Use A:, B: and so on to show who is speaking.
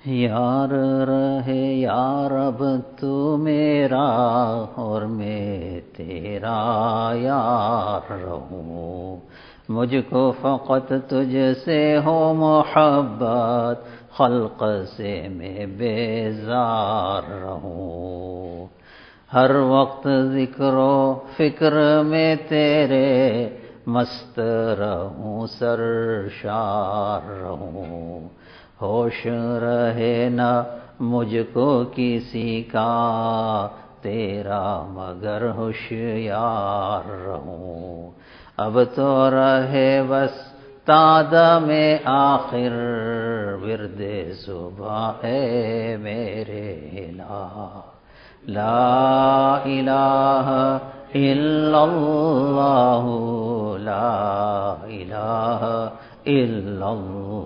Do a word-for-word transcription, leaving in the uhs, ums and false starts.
A: یار رہے یا رب تو میرا اور میں تیرا یار رہوں، مجھ کو فقط تجھ سے ہو محبت، خلق سے میں بیزار رہوں، ہر وقت ذکر و فکر میں تیرے مست رہوں، سرشار رہوں، ہوش رہے نہ مجھ کو کسی کا تیرا مگر ہوشیار رہوں، اب تو رہے بس تادہ میں آخر ورد صبح ہے میرے الہ، لا الہ الا اللہ، لا الہ الا اللہ۔